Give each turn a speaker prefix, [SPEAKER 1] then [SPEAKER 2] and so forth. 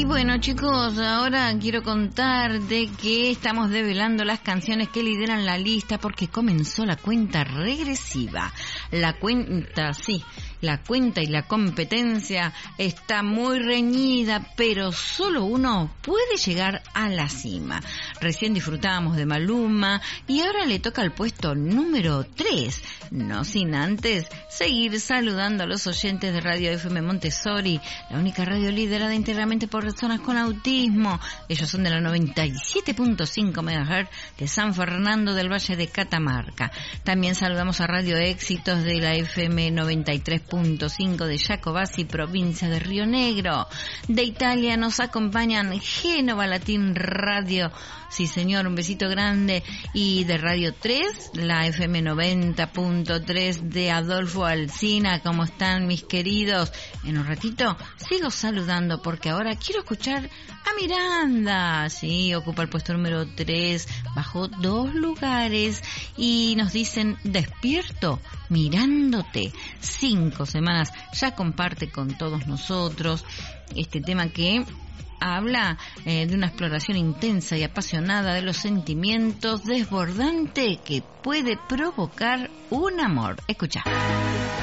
[SPEAKER 1] Y bueno, chicos, ahora quiero contar de que estamos develando las canciones que lideran la lista porque comenzó la cuenta regresiva. La cuenta y la competencia está muy reñida, pero solo uno puede llegar a la cima. Recién disfrutábamos de Maluma y ahora le toca el puesto número 3. No sin antes seguir saludando a los oyentes de Radio FM Montessori, la única radio liderada íntegramente por personas con autismo. Ellos son de la 97.5 MHz de San Fernando del Valle de Catamarca. También saludamos a Radio Éxitos de la FM 93.5 de Jacobasi, provincia de Río Negro. De Italia nos acompañan Génova Latin Radio, sí señor, un besito grande. Y de Radio 3, la FM 90.3 de Adolfo Alsina. ¿Cómo están, mis queridos? En un ratito sigo saludando porque ahora quiero escuchar a Miranda. Sí, ocupa el puesto número 3, bajó 2 lugares y nos dicen despierto mirándote. 5 semanas ya comparte con todos nosotros este tema que habla de una exploración intensa y apasionada de los sentimientos desbordante que puede provocar un amor. Escucha.